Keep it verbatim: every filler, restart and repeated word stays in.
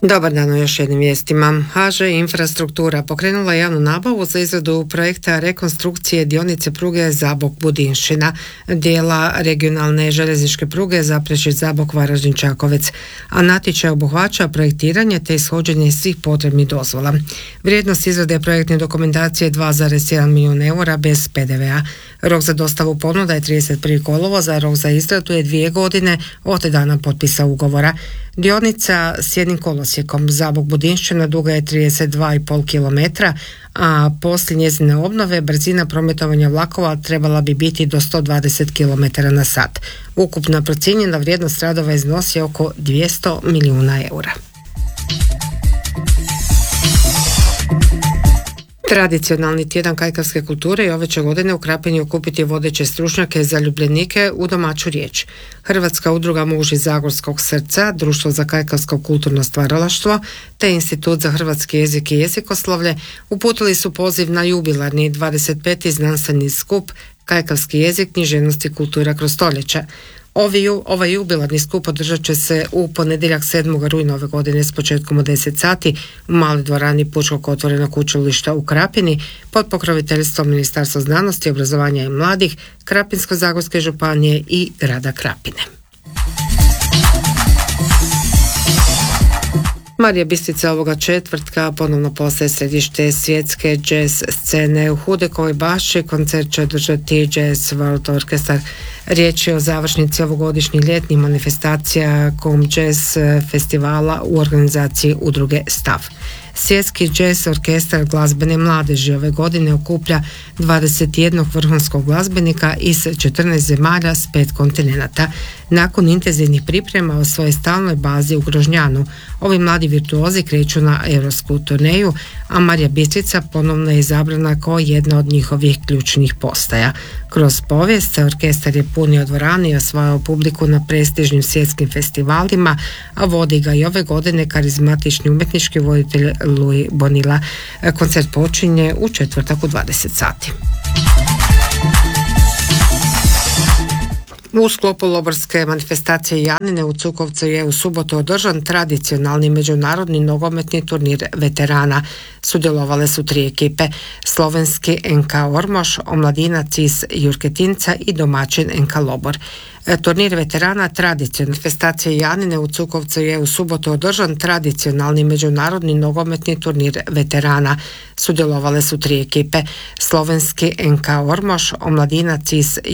Dobar dan u još jednim vijestima. ha že Infrastruktura pokrenula javnu nabavu za izradu projekta rekonstrukcije dionice pruge Zabok-Budinšćina, dijela regionalne željezničke pruge Zaprešić-Zabok-Varaždin-Čakovec, a natječaj obuhvaća projektiranje te ishođenje svih potrebnih dozvola. Vrijednost izrade projektne dokumentacije je dva zarez jedan milijun eura bez pe de ve a. Rok za dostavu ponuda je trideset prvog kolovoza, a rok za izradu je dvije godine od dana potpisa ugovora. Dionica s jednim kolosijekom Zabok-Budinšćina duga je trideset dva i pol kilometra, a poslije njezine obnove brzina prometovanja vlakova trebala bi biti do sto dvadeset kilometara na sat. Ukupna procijenjena vrijednost radova iznosi oko dvjesto milijuna eura. Tradicionalni tjedan kajkavske kulture i ove će godine u Krapini okupiti vodeće stručnjake zaljubljenike u domaću riječ. Hrvatska udruga Muži Zagorskog srca, Društvo za kajkavsko kulturno stvaralaštvo te Institut za hrvatski jezik i jezikoslovlje uputili su poziv na jubilarni dvadeset peti znanstveni skup Kajkavski jezik, književnost i kultura kroz stoljeća. Ovi, ovaj jubilarni skup održat će se u ponedjeljak sedmog rujna ove godine s početkom u deset sati u maloj dvorani Pučkog otvorenog učilišta u Krapini pod pokroviteljstvom Ministarstva znanosti, obrazovanja i mladih, Krapinsko-zagorske županije i grada Krapine. Marija Bistrica ovoga četvrtka ponovno postaje središte svjetske jazz scene. U Hudekovoj bašči koncert će održati Jazz World Orchestra. Riječ je o završnici ovogodišnjih ljetnih manifestacija Com Jazz festivala u organizaciji udruge Stav. Svjetski jazz orkestar glazbene mladeži ove godine okuplja dvadeset jednog vrhunskog glazbenika iz četrnaest zemalja s pet kontinenata. Nakon intenzivnih priprema o svojoj stalnoj bazi u Grožnjanu, ovi mladi virtuozi kreću na europsku turneju, a Marija Bistrica ponovno je izabrana kao jedna od njihovih ključnih postaja. Kroz povijest orkestar je punio dvorane i osvajao publiku na prestižnim svjetskim festivalima, a vodi ga i ove godine karizmatični umjetnički voditelj Louis Bonilla. Koncert počinje u četvrtak u dvadeset sati. U sklopu loborske manifestacije Janine u Cukovcu je u subotu održan tradicionalni međunarodni nogometni turnir veterana. Sudjelovale su tri ekipe, slovenski en ka Ormoš, omladinac iz Jurketinca i domaćin en ka Lobor. Turnir veterana tradicionalne manifestacije Janine u Cukovcu je u subotu održan tradicionalni međunarodni nogometni turnir veterana. Sudjelovale su tri ekipe, slovenski en ka Ormoš, omladinac iz